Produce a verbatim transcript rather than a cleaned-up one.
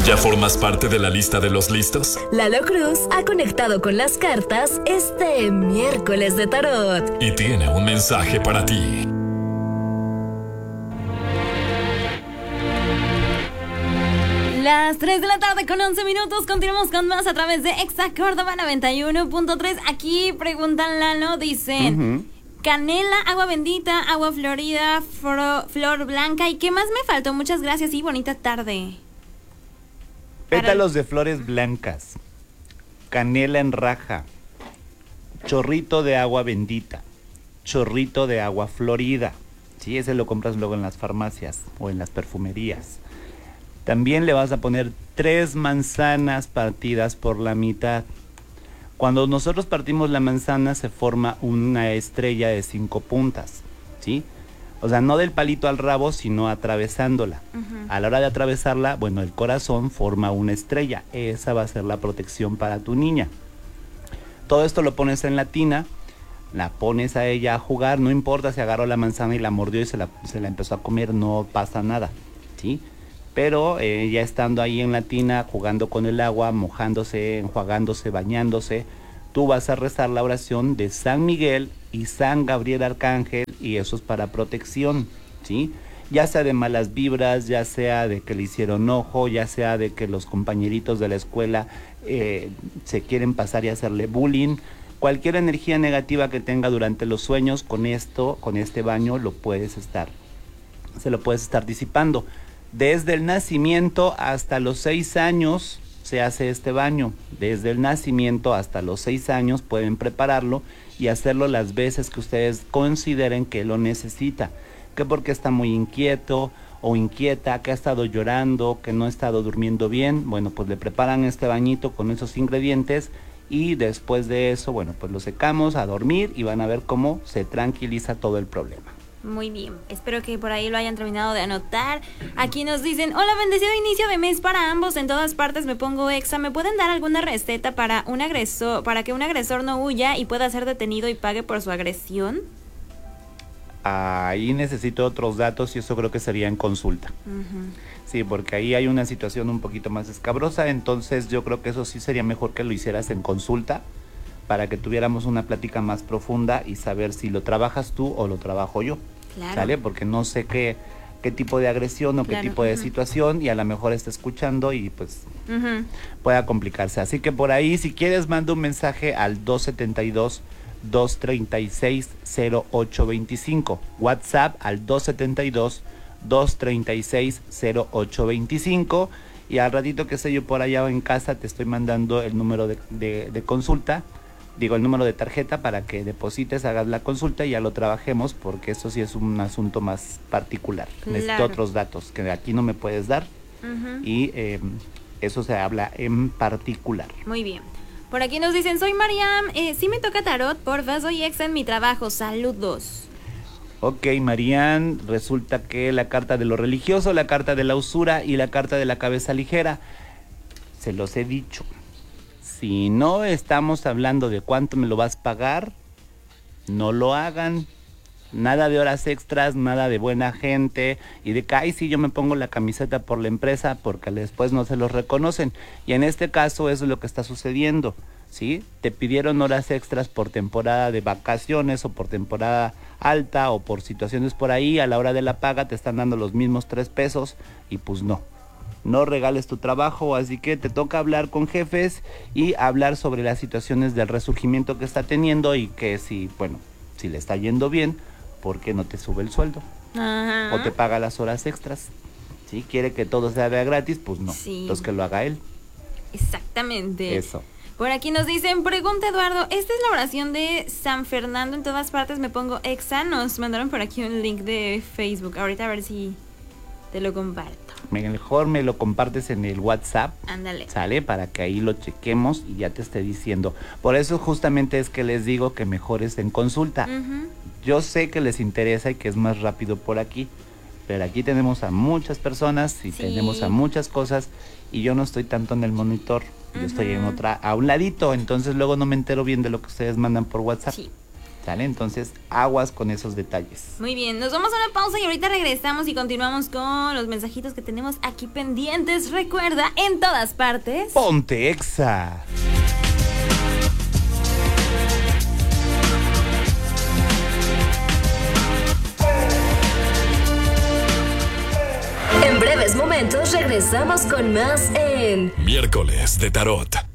¿Ya formas parte de la lista de los listos? Lalo Cruz ha conectado con las cartas este miércoles de tarot. Y tiene un mensaje para ti. Las tres de la tarde con once minutos. Continuamos con más a través de Exa Córdoba noventa y uno punto tres. Aquí preguntan Lalo, dicen... Uh-huh. Canela, agua bendita, agua florida, fro, flor blanca. ¿Y qué más me faltó? Muchas gracias y bonita tarde. Pétalos de flores blancas, canela en raja, chorrito de agua bendita, chorrito de agua florida. Sí, ese lo compras luego en las farmacias o en las perfumerías. También le vas a poner tres manzanas partidas por la mitad. Cuando nosotros partimos la manzana se forma una estrella de cinco puntas, ¿sí? O sea, no del palito al rabo, sino atravesándola. Uh-huh. A la hora de atravesarla, bueno, el corazón forma una estrella. Esa va a ser la protección para tu niña. Todo esto lo pones en la tina, la pones a ella a jugar, no importa si agarró la manzana y la mordió y se la, se la empezó a comer, no pasa nada, ¿sí? Pero eh, ya estando ahí en la tina, jugando con el agua, mojándose, enjuagándose, bañándose, tú vas a rezar la oración de San Miguel y San Gabriel Arcángel, y eso es para protección, ¿sí? Ya sea de malas vibras, ya sea de que le hicieron ojo, ya sea de que los compañeritos de la escuela eh, se quieren pasar y hacerle bullying. Cualquier energía negativa que tenga durante los sueños, con esto, con este baño, lo puedes estar, se lo puedes estar disipando. Desde el nacimiento hasta los seis años se hace este baño. Desde el nacimiento hasta los seis años pueden prepararlo y hacerlo las veces que ustedes consideren que lo necesita. Que porque está muy inquieto o inquieta, que ha estado llorando, que no ha estado durmiendo bien, bueno, pues le preparan este bañito con esos ingredientes y después de eso, bueno, pues lo secamos a dormir y van a ver cómo se tranquiliza todo el problema. Muy bien, espero que por ahí lo hayan terminado de anotar. Aquí nos dicen, hola, bendecido inicio de mes para ambos, en todas partes me pongo Exa. ¿Me pueden dar alguna receta para un agresor, para que un agresor no huya y pueda ser detenido y pague por su agresión? Ahí necesito otros datos y eso creo que sería en consulta. Uh-huh. Sí, porque ahí hay una situación un poquito más escabrosa, entonces yo creo que eso sí sería mejor que lo hicieras en consulta, para que tuviéramos una plática más profunda y saber si lo trabajas tú o lo trabajo yo. Claro. ¿Sale? Porque no sé qué, qué tipo de agresión o claro. qué tipo de uh-huh. situación, y a lo mejor está escuchando y pues uh-huh. pueda complicarse. Así que por ahí, si quieres, manda un mensaje al dos setenta y dos, dos treinta y seis, cero ocho veinticinco. WhatsApp al dos setenta y dos, dos treinta y seis, cero ocho veinticinco. Y al ratito que sé yo por allá en casa te estoy mandando el número de, de, de consulta. Digo, el número de tarjeta para que deposites, hagas la consulta y ya lo trabajemos, porque eso sí es un asunto más particular. Claro. Necesito otros datos que aquí no me puedes dar uh-huh. y eh, eso se habla en particular. Muy bien. Por aquí nos dicen, soy Mariam, eh, sí me toca tarot, porfa, soy ex en mi trabajo, saludos. Ok, Mariam, resulta que la carta de lo religioso, la carta de la usura y la carta de la cabeza ligera, se los he dicho. Si no estamos hablando de cuánto me lo vas a pagar, no lo hagan. Nada de horas extras, nada de buena gente y de que, ay, sí, yo me pongo la camiseta por la empresa porque después no se los reconocen. Y en este caso eso es lo que está sucediendo, ¿sí? Te pidieron horas extras por temporada de vacaciones o por temporada alta o por situaciones por ahí. A la hora de la paga te están dando los mismos tres pesos y pues no. No regales tu trabajo, así que te toca hablar con jefes y hablar sobre las situaciones del resurgimiento que está teniendo y que si, bueno, si le está yendo bien, ¿por qué no te sube el sueldo? Ajá. O te paga las horas extras. Si quiere que todo sea de gratis, pues no. Sí. Entonces que lo haga él. Exactamente. Eso. Por aquí nos dicen, pregunta Eduardo, esta es la oración de San Fernando, en todas partes me pongo Exa. Nos mandaron por aquí un link de Facebook. Ahorita a ver si te lo comparto. Mejor me lo compartes en el WhatsApp. Ándale. ¿Sale? Para que ahí lo chequemos y ya te esté diciendo. Por eso justamente es que les digo que mejor es en consulta. Uh-huh. Yo sé que les interesa y que es más rápido por aquí, pero aquí tenemos a muchas personas y sí. tenemos a muchas cosas y yo no estoy tanto en el monitor. Uh-huh. Yo estoy en otra, a un ladito, entonces luego no me entero bien de lo que ustedes mandan por WhatsApp. Sí. ¿Sale? Entonces, aguas con esos detalles. Muy bien, nos vamos a una pausa y ahorita regresamos y continuamos con los mensajitos que tenemos aquí pendientes. Recuerda, en todas partes, Ponte Exa. En breves momentos regresamos con más en Miércoles de Tarot.